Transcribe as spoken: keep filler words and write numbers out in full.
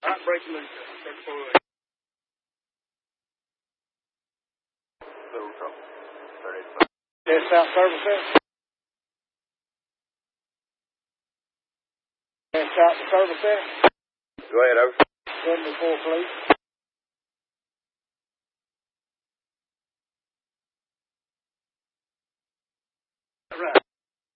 Hot breaking loose. thirty-four. Little trouble. thirty-eight. Test out service set. Test out the service set. Go ahead, over. seventy-four, please.